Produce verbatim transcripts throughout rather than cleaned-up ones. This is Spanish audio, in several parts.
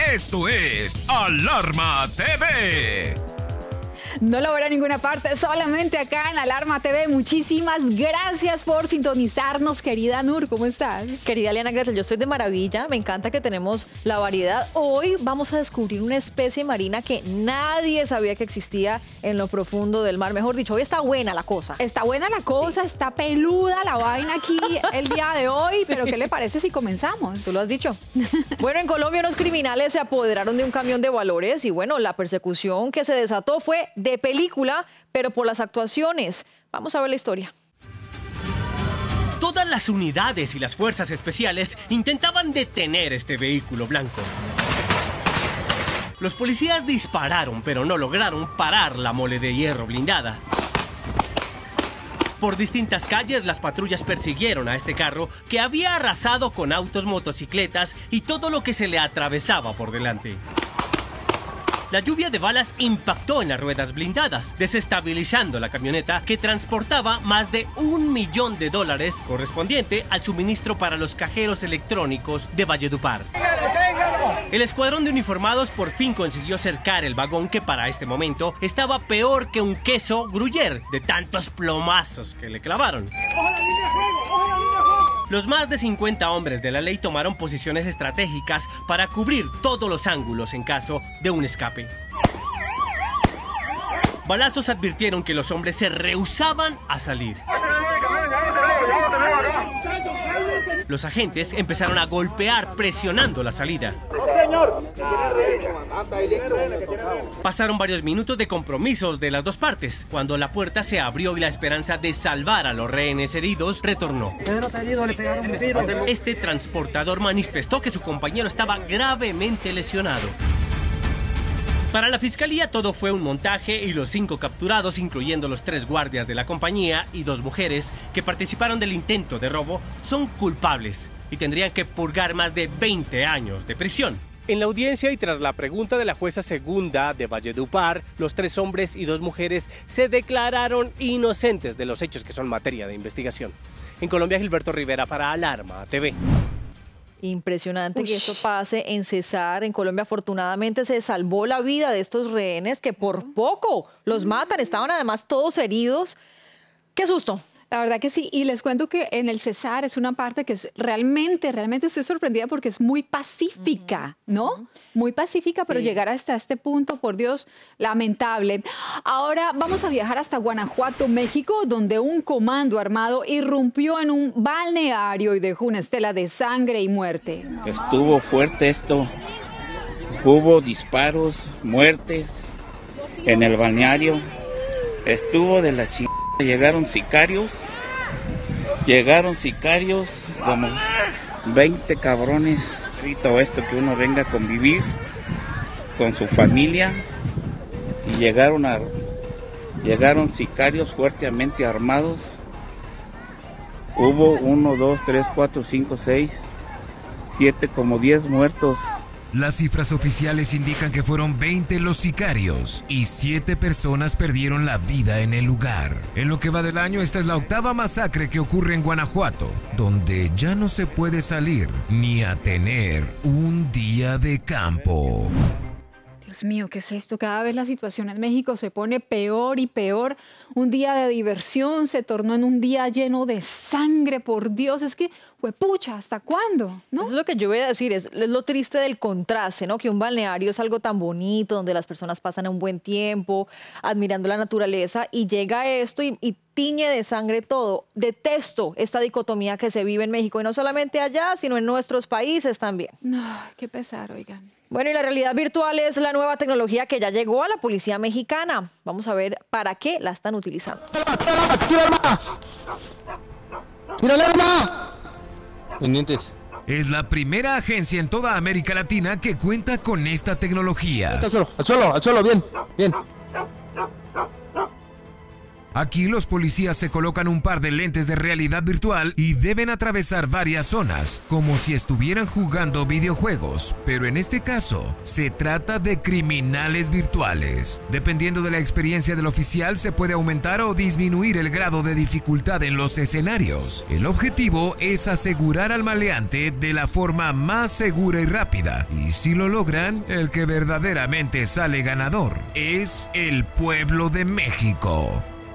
Esto es Alarma T V. No lo verá en ninguna parte, solamente acá en Alarma T V. Muchísimas gracias por sintonizarnos, querida Nur. ¿Cómo estás? Querida Eliana, gracias. Yo estoy de maravilla. Me encanta que tenemos la variedad. Hoy vamos a descubrir una especie marina que nadie sabía que existía en lo profundo del mar. Mejor dicho, hoy está buena la cosa. Está buena la cosa, sí. Está peluda la vaina aquí el día de hoy. Pero ¿qué le parece si comenzamos? Tú lo has dicho. Bueno, en Colombia unos criminales se apoderaron de un camión de valores y bueno, la persecución que se desató fue de película, pero por las actuaciones. Vamos a ver la historia. Todas las unidades y las fuerzas especiales intentaban detener este vehículo blanco. Los policías dispararon, pero no lograron parar la mole de hierro blindada. Por distintas calles, las patrullas persiguieron a este carro que había arrasado con autos, motocicletas y todo lo que se le atravesaba por delante. La lluvia de balas impactó en las ruedas blindadas, desestabilizando la camioneta que transportaba más de un millón de dólares correspondiente al suministro para los cajeros electrónicos de Valledupar. El escuadrón de uniformados por fin consiguió cercar el vagón que para este momento estaba peor que un queso gruyère de tantos plomazos que le clavaron. Los más de cincuenta hombres de la ley tomaron posiciones estratégicas para cubrir todos los ángulos en caso de un escape. Balazos advirtieron que los hombres se rehusaban a salir. Los agentes empezaron a golpear presionando la salida. Pasaron varios minutos de compromisos de las dos partes, cuando la puerta se abrió y la esperanza de salvar a los rehenes heridos retornó. Este transportador manifestó que su compañero estaba gravemente lesionado. Para la fiscalía todo fue un montaje y los cinco capturados, incluyendo los tres guardias de la compañía y dos mujeres que participaron del intento de robo, son culpables y tendrían que purgar más de veinte años de prisión. En la audiencia y tras la pregunta de la jueza segunda de Valledupar, los tres hombres y dos mujeres se declararon inocentes de los hechos que son materia de investigación. En Colombia, Gilberto Rivera para Alarma T V. Impresionante Uy. que esto pase en Cesar. En Colombia, afortunadamente, se salvó la vida de estos rehenes que por poco los matan. Estaban además todos heridos. ¡Qué susto! La verdad que sí, y les cuento que en el Cesar es una parte que es realmente, realmente estoy sorprendida porque es muy pacífica, ¿no? Uh-huh. Muy pacífica, sí. Pero llegar hasta este punto, por Dios, lamentable. Ahora vamos a viajar hasta Guanajuato, México, donde un comando armado irrumpió en un balneario y dejó una estela de sangre y muerte. Estuvo fuerte esto, hubo disparos, muertes en el balneario, estuvo de la chingada. Llegaron sicarios, llegaron sicarios, como veinte cabrones. Todo esto que uno venga a convivir con su familia y llegaron a, llegaron sicarios fuertemente armados. Hubo uno, dos, tres, cuatro, cinco, seis, siete, como diez muertos. Las cifras oficiales indican que fueron veinte los sicarios y siete personas perdieron la vida en el lugar. En lo que va del año, esta es la octava masacre que ocurre en Guanajuato, donde ya no se puede salir ni a tener un día de campo. Dios mío, ¿qué es esto? Cada vez la situación en México se pone peor y peor. Un día de diversión se tornó en un día lleno de sangre, por Dios. Es que, pucha, ¿hasta cuándo? ¿No? Eso es lo que yo voy a decir, es, es lo triste del contraste, ¿no? Que un balneario es algo tan bonito, donde las personas pasan un buen tiempo, admirando la naturaleza, y llega esto y, y tiñe de sangre todo. Detesto esta dicotomía que se vive en México, y no solamente allá, sino en nuestros países también. No, qué pesar, oigan. Bueno, y la realidad virtual es la nueva tecnología que ya llegó a la policía mexicana. Vamos a ver para qué la están utilizando. Pendientes. Es la primera agencia en toda América Latina que cuenta con esta tecnología. Al suelo, al suelo, al suelo, bien, bien. Aquí los policías se colocan un par de lentes de realidad virtual y deben atravesar varias zonas, como si estuvieran jugando videojuegos. Pero en este caso, se trata de criminales virtuales. Dependiendo de la experiencia del oficial, se puede aumentar o disminuir el grado de dificultad en los escenarios. El objetivo es asegurar al maleante de la forma más segura y rápida. Y si lo logran, el que verdaderamente sale ganador es el pueblo de México.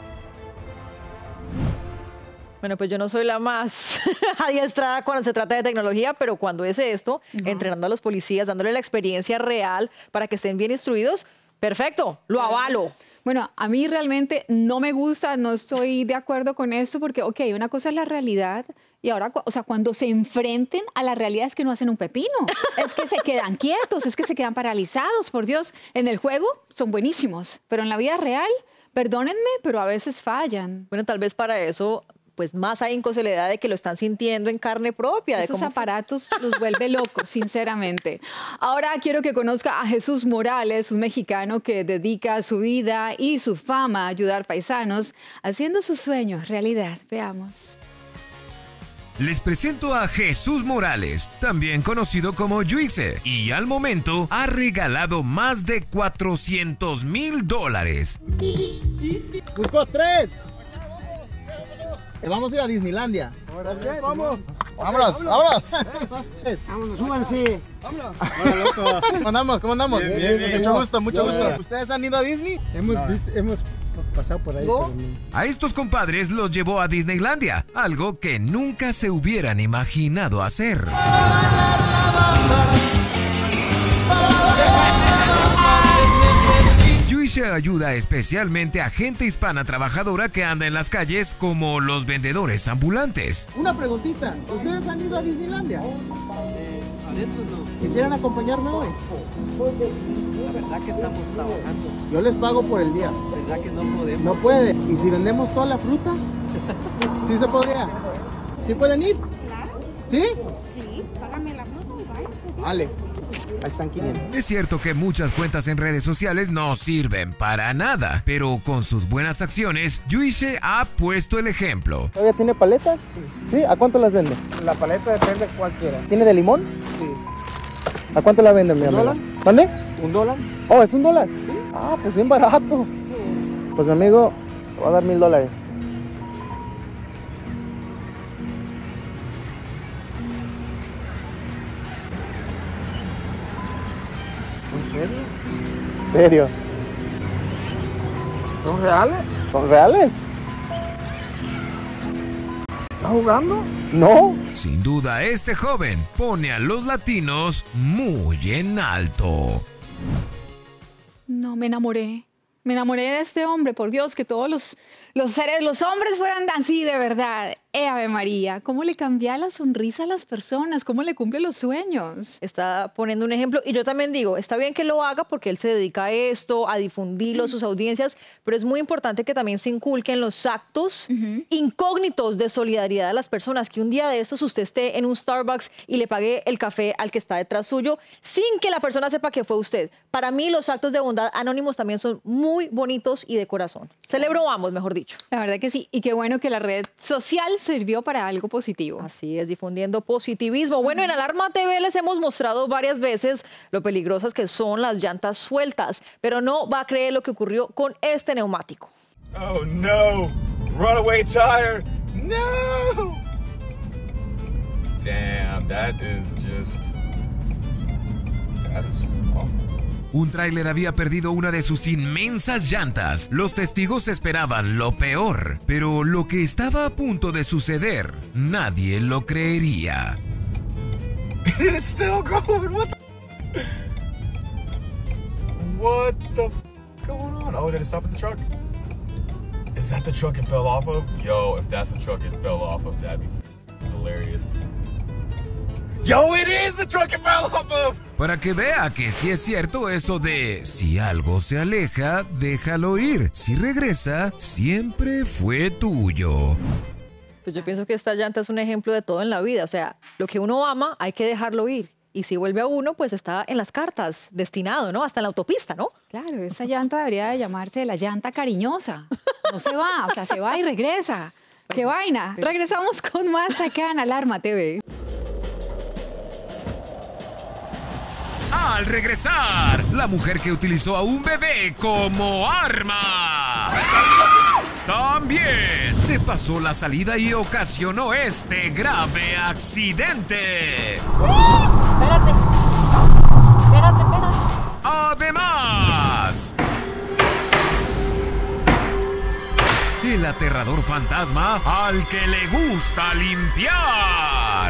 Bueno, pues yo no soy la más adiestrada cuando se trata de tecnología, pero cuando es esto, no. entrenando a los policías, dándole la experiencia real para que estén bien instruidos, perfecto, lo avalo. Bueno, a mí realmente no me gusta, no estoy de acuerdo con esto porque, ok, una cosa es la realidad y ahora, o sea, cuando se enfrenten a la realidad es que no hacen un pepino, es que se quedan quietos, es que se quedan paralizados, por Dios. En el juego son buenísimos, pero en la vida real, perdónenme, pero a veces fallan. Bueno, tal vez para eso... pues más ahínco se le da de que lo están sintiendo en carne propia. Esos de cómo aparatos se... los vuelve locos, sinceramente. Ahora quiero que conozca a Jesús Morales, un mexicano que dedica su vida y su fama a ayudar paisanos, haciendo sus sueños realidad. Veamos. Les presento a Jesús Morales, también conocido como Juice, y al momento ha regalado más de cuatrocientos mil dólares. ¡Buscó tres! Vamos a ir a Disneylandia. Ok, vamos. Vámonos, vámonos. Vámonos, súbanse. Vámonos. ¿Cómo andamos? ¿Cómo andamos? Bien, bien, bien. Mucho gusto, mucho Bien. gusto. ¿Ustedes han ido a Disney? Hemos, visto- hemos pasado por ahí. ¿No? pero no. A estos compadres los llevó a Disneylandia, algo que nunca se hubieran imaginado hacer. Juice ayuda especialmente a gente hispana trabajadora que anda en las calles como los vendedores ambulantes. Una preguntita. ¿Ustedes han ido a Disneylandia? ¿Quisieran acompañarme hoy? La verdad que estamos trabajando, Yo les pago por el día. la verdad que no podemos. No puede. ¿Y si vendemos toda la fruta? ¿Sí se podría? ¿Sí pueden ir? ¿Sí? Sí, págame la fruta y váyanse. Vale. Ahí están quinientos. Es cierto que muchas cuentas en redes sociales no sirven para nada, pero con sus buenas acciones, Juice ha puesto el ejemplo. ¿Todavía tiene paletas? Sí. ¿A cuánto las vende? La paleta depende de cualquiera. ¿Tiene de limón? Sí. ¿A cuánto la venden, mi ¿Un amigo? dólar? ¿Dónde? ¿Un dólar? Oh, ¿es un dólar? Sí. Ah, pues bien barato. Sí. Pues mi amigo, te voy a dar mil dólares. ¿En serio? ¿En serio? ¿Son reales? ¿Son reales? ¿Estás jugando? No. Sin duda, este joven pone a los latinos muy en alto. No, me enamoré. Me enamoré de este hombre, por Dios, que todos los, los seres, los hombres fueran así de verdad. Eh, Ave María, ¿cómo le cambia la sonrisa a las personas? ¿Cómo le cumple los sueños? Está poniendo un ejemplo. Y yo también digo, está bien que lo haga porque él se dedica a esto, a difundirlo a sus audiencias, pero es muy importante que también se inculquen los actos Ujú. incógnitos de solidaridad a las personas. Que un día de estos usted esté en un Starbucks y le pague el café al que está detrás suyo sin que la persona sepa que fue usted. Para mí los actos de bondad anónimos también son muy bonitos y de corazón. Celebro ambos, mejor dicho. La verdad que sí. Y qué bueno que la red social sirvió para algo positivo. Así es, difundiendo positivismo. Bueno, en Alarma T V les hemos mostrado varias veces lo peligrosas que son las llantas sueltas, pero no va a creer lo que ocurrió con este neumático. Oh no! Runaway tire! No! Damn, that is just. That is just awful. Un tráiler había perdido una de sus inmensas llantas. Los testigos esperaban lo peor, pero lo que estaba a punto de suceder, nadie lo creería. It is still going. What the? What the f going on? Oh, did it stop at the truck? Is that the truck it fell off of? Yo, if that's the truck it fell off of, that'd be f hilarious. Yo, it is the truck it fell off of! Para que vea que sí es cierto eso de si algo se aleja, déjalo ir. Si regresa, siempre fue tuyo. Pues yo pienso que esta llanta es un ejemplo de todo en la vida. O sea, lo que uno ama hay que dejarlo ir. Y si vuelve a uno, pues está en las cartas, destinado, ¿no? Hasta en la autopista, ¿no? Claro, esa llanta debería de llamarse la llanta cariñosa. no se va, o sea, se va y regresa. ¡Qué vaina! Regresamos con más acá en Alarma T V. Al regresar, la mujer que utilizó a un bebé como arma. También se pasó la salida y ocasionó este grave accidente. Espérate. Espérate, espérate. Además, el aterrador fantasma al que le gusta limpiar.